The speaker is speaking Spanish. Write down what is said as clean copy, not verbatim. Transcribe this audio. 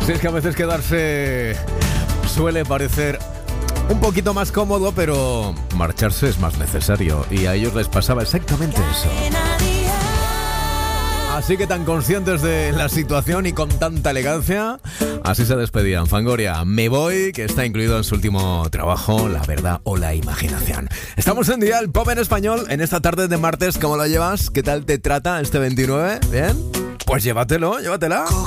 Si es que a veces quedarse suele parecer un poquito más cómodo, pero marcharse es más necesario. Y a ellos les pasaba exactamente eso. Así que tan conscientes de la situación y con tanta elegancia, así se despedían. Fangoria, Me Voy, que está incluido en su último trabajo, La Verdad o la Imaginación. Estamos en Dial Pop en Español en esta tarde de martes. ¿Cómo lo llevas? ¿Qué tal te trata este 29? ¿Bien? Pues llévatelo, llévatela.